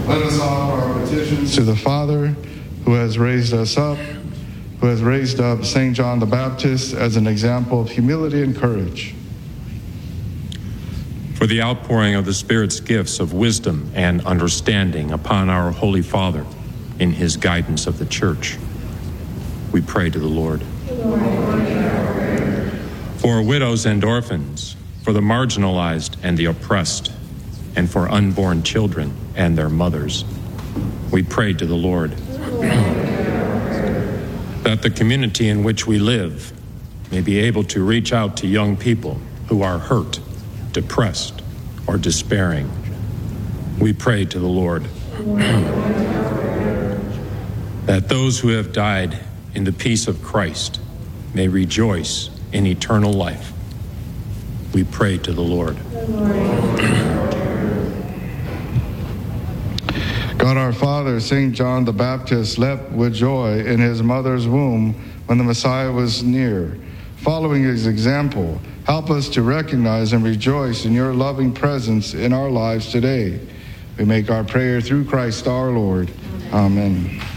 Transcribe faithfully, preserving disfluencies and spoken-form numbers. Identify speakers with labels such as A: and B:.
A: Let us offer our petitions to the Father, who has raised us up, who has raised up Saint John the Baptist as an example of humility and courage.
B: For the outpouring of the Spirit's gifts of wisdom and understanding upon our Holy Father in his guidance of the Church, we pray to the Lord. For widows and orphans, for the marginalized and the oppressed, and for unborn children and their mothers, we pray to the Lord. That the community in which we live may be able to reach out to young people who are hurt, depressed, or despairing, we pray to the Lord. That those who have died in the peace of Christ may rejoice in eternal life, we pray to the Lord.
A: God our Father, Saint John the Baptist leapt with joy in his mother's womb when the Messiah was near. Following his example, help us to recognize and rejoice in your loving presence in our lives today. We make our prayer through Christ our Lord. Amen.